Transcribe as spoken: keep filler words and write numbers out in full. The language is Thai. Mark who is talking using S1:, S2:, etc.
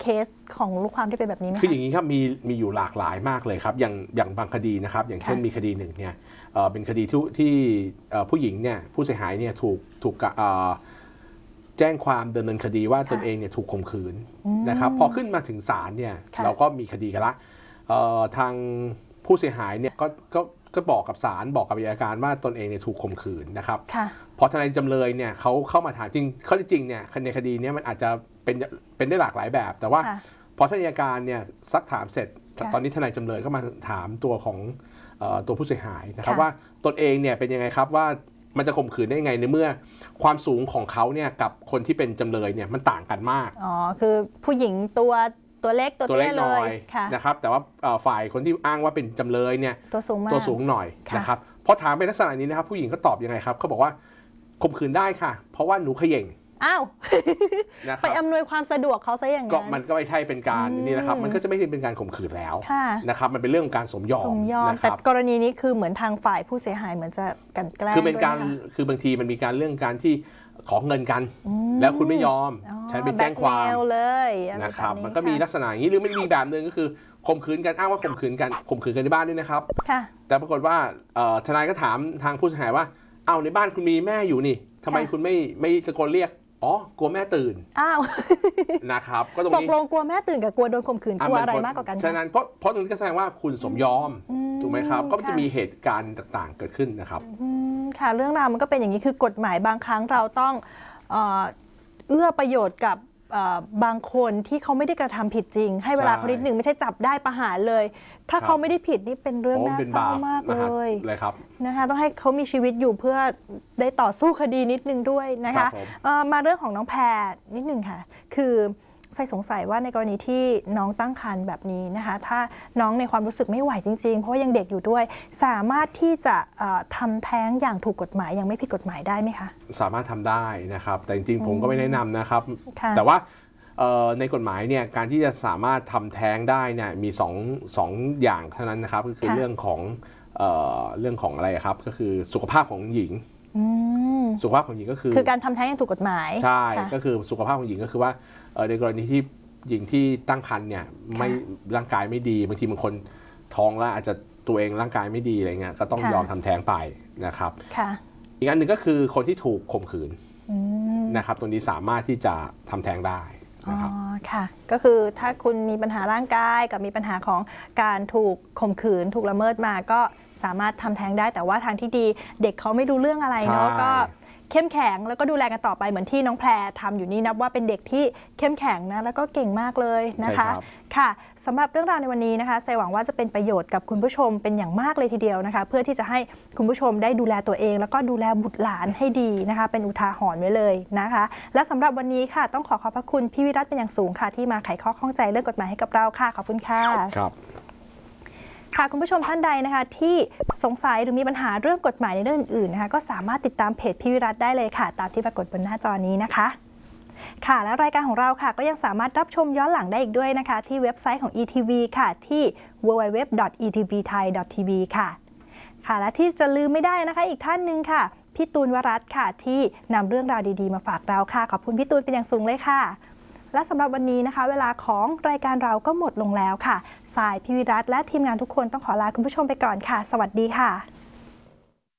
S1: เคสของลูกความที่เป็นแบบนี้ไหม
S2: คืออย่างนี้ครับมีมีอยู่หลากหลายมากเลยครับอย่างอย่างบางคดีนะครับอย่างเช่นมีคดีหนึ่งเนี่ยเป็นคดีที่ที่ผู้หญิงเนี่ยผู้เสียหายเนี่ยถูกถูกแจ้งความดำเนินคดีว่าตนเองเนี่ยถูกข่มขืนนะครับพอขึ้นมาถึงศาลเนี่ยเราก็มีคดีกันละทางผู้เสียหายเนี่ยก็ก็ก็บอกกับศาลบอกกับอัยการว่าตนเองเนี่ยถูกข่มขืนนะครับพอทนายจำเลยเนี่ยเขาเข้ามาถามจริงข้อที่จริงเนี่ยในคดีนี้มันอาจจะเป็นเป็นได้หลากหลายแบบแต่ว่าพอทนายการเนี่ยซักถามเสร็จตอนนี้ทนายจำเลยก็มาถามตัวของตัวผู้เสียหายนะครับว่าตนเองเนี่ยเป็นยังไงครับว่ามันจะข่มขืนได้ยังไงในเมื่อความสูงของเขาเนี่ยกับคนที่เป็นจำเลยเนี่ยมันต่างกันมาก
S1: อ๋อคือผู้หญิงตัวตัวเล็กตัวเตี้ยเลย
S2: นะครับแต่ว่าฝ่ายคนที่อ้างว่าเป็นจำเลยเนี่ย
S1: ตัวสูงมาก
S2: ตัวสูงหน่อยนะครับพอถามไปลักษณะนี้นะครับผู้หญิงก็ตอบยังไงครับเขาบอกว่าข่มขืนได้ค่ะเพราะว่าหนูเขย่ง
S1: อ้าวไปอำนวยความสะดวกเขาซะอย่างนั้น
S2: ก็มันก็ไม่ใช่เป็นการนี่นะครับมันก็จะไม่ใช่เป็นการข่มขืนแล้วนะครับมันเป็นเรื่องของการสมยอม
S1: แต่กรณีนี้คือเหมือนทางฝ่ายผู้เสียหายเหมือนจะกันแกล้ง
S2: คือเป็นการคือบางทีมันมีการเรื่องการที่ขอเงินกันแล้วคุณไม่ยอมฉันไปแจ้งความ
S1: เลย
S2: นะครับมันก็มีลักษณะอย่างนี้หรือไม่มีแบบนึงก็คือข่มขืนกันอ้างว่าข่มขืนกันข่มขืนกันในบ้านด้วยนะครับแต่ปรากฏว่าทนายก็ถามทางผู้เสียหายว่าเอาในบ้านคุณมีแม่อยู่นี่ทำไมคุณไม่ไม่ตะโกนเรียกอ๋อกลัวแม่ตื่น
S1: อ้าว
S2: นะครับก็ตรงนี้
S1: ตกลงกลัวแม่ตื่นกับกลัวโดนข่มขืนกลัวอะไรมากกว่ากัน
S2: ฉะนั้นเพราะเพราะตรงนี้ก็แสดงว่าคุณสมยอมถูกไหมครับก็จะมีเหตุการณ์ต่างๆเกิดขึ้นนะครับ
S1: ค่ะเรื่องราวมันก็เป็นอย่างนี้คือกฎหมายบางครั้งเราต้องเอื้อประโยชน์กับบางคนที่เขาไม่ได้กระทำผิดจริงให้เวลาเขานิดหนึ่งไม่ใช่จับได้ประหารเลยถ้าเขาไม่ได้ผิดนี่เป็นเรื่องน่าเศร้ามากเลยนะคะต้องให้เขามีชีวิตอยู่เพื่อได้ต่อสู้คดีนิดนึงด้วยนะคะมาเรื่องของน้องแพรนิดนึงค่ะคือใส่สงสัยว่าในกรณีที่น้องตั้งครรภ์แบบนี้นะคะถ้าน้องในความรู้สึกไม่ไหวจริงๆเพราะว่ายังเด็กอยู่ด้วยสามารถที่จะทำแท้งอย่างถูกกฎหมายยังไม่ผิดกฎหมายได้ไหมคะ
S2: สามารถทำได้นะครับแต่จริงๆผมก็ไม่แนะนำนะครับแต่ว่าในกฎหมายเนี่ยการที่จะสามารถทำแท้งได้เนี่ยมีสองสองอย่างเท่านั้นนะครับก็คือเรื่องของเรื่องของอะไรครับก็คือสุขภาพของหญิงสุขภาพของหญิงก็คือ
S1: คือการทำแท้งอย่างถูกกฎหมาย
S2: ใช่ก็คือสุขภาพของหญิงก็คือว่าในกรณีที่หญิงที่ตั้งครรภ์เนี่ยไม่ร่างกายไม่ดีบางทีบางคนท้องแล้วอาจจะตัวเองร่างกายไม่ดีอะไรเงี้ยก็ต้องยอมทำแท้งไปนะครับอีกอันหนึ่งก็คือคนที่ถูกข่มขืนนะครับตรงนี้สามารถที่จะทำแท้งได้นะครับ
S1: อ๋อค่ะก็คือถ้าคุณมีปัญหาร่างกายกับมีปัญหาของการถูกข่มขืนถูกละเมิดมาก็สามารถทำแท้งได้แต่ว่าทางที่ดีเด็กเขาไม่รู้เรื่องอะไรเนาะก็เข้มแข็งแล้วก็ดูแลกันต่อไปเหมือนที่น้องแพรทำอยู่นี่นับว่าเป็นเด็กที่เข้มแข็งนะแล้วก็เก่งมากเลยนะคะค่ะสำหรับเรื่องราวในวันนี้นะคะไซหวังว่าจะเป็นประโยชน์กับคุณผู้ชมเป็นอย่างมากเลยทีเดียวนะคะเพื่อที่จะให้คุณผู้ชมได้ดูแลตัวเองแล้วก็ดูแลบุตรหลานให้ดีนะคะเป็นอุทาหรณ์ไว้เลยนะคะและสำหรับวันนี้ค่ะต้องขอขอบพระคุณพี่วิรัตเป็นอย่างสูงค่ะที่มาไขข้อข้องใจเรื่องกฎหมายให้กับเราค่ะขอบคุณค่ะ
S2: ครับ
S1: ค่ะคุณผู้ชมท่านใดนะคะที่สงสัยหรือมีปัญหาเรื่องกฎหมายในเรื่องอื่นๆนะคะก็สามารถติดตามเพจพี่วิรัตได้เลยค่ะตามที่ปรากฏบนหน้าจอนี้นะคะค่ะและรายการของเราค่ะก็ยังสามารถรับชมย้อนหลังได้อีกด้วยนะคะที่เว็บไซต์ของ อี ที วี ค่ะที่ ดับเบิลยู ดับเบิลยู ดับเบิลยู ดอท อี ที วี ไทย ดอท ที วี ค่ะค่ะและที่จะลืมไม่ได้นะคะอีกท่านหนึ่งค่ะพี่ตูนวรัตน์ค่ะที่นำเรื่องราวดีๆมาฝากเราค่ะขอบคุณพี่ตูนเป็นอย่างสูงเลยค่ะและสำหรับวันนี้นะคะเวลาของรายการเราก็หมดลงแล้วค่ะสายพี่วิรัตและทีมงานทุกคนต้องขอลาคุณผู้ชมไปก่อนค่ะสวัสดีค่ะ